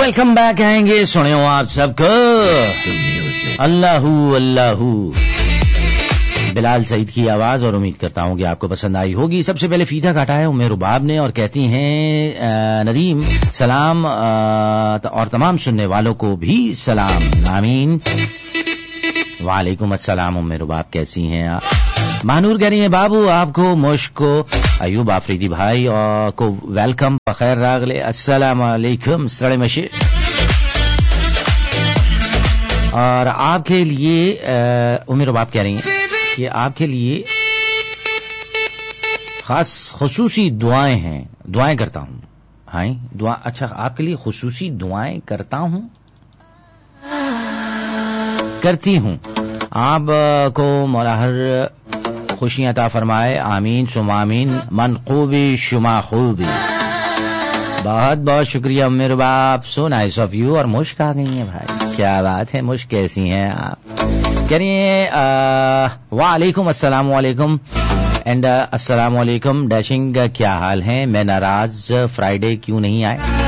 Welcome back आएंगे सुने हो आप सबको अल्लाहू अल्लाहू बिलाल सईद की आवाज और उम्मीद करता हूं कि आपको पसंद आई होगी। सबसे पहले फीता काटा है उम्मे रुबाब ने और कहती हैं नदीम सलाम और तमाम सुनने वालों को भी सलाम आमीन। वालेकुम अस्सलाम उम्मे रुबाब कैसी हैं आप? महानूर कह रही हैं बाबू आपको मुश्को अयूब आफरीदी भाई को वेलकम बखैर रागले अस्सलाम वालेकुम सड़े मशे। और आपके लिए उम्मे रुबाब कह रही हैं कि आपके लिए खास खुसूसी दुआएं हैं, दुआएं करता हूं। हाँ दुआ, अच्छा आपके लिए खुसूसी दुआएं करता हूं, करती हूं। आप को मौला हर खुशियां अता फरमाए आमीन सुमामीन मन खूबी शुमा खूबी। बहुत बहुत शुक्रिया उम्मे रुबाब, सो नाइस ऑफ यू। और मुश्क आ गई है भाई, क्या बात है। मुश्क कैसी हैं आप? कह रही हैं वालेकुम अस्सलाम वालेकुम एंड अस्सलाम वालेकुम डैशिंग क्या हाल है? मैं नाराज फ्राइडे क्यों नहीं आए?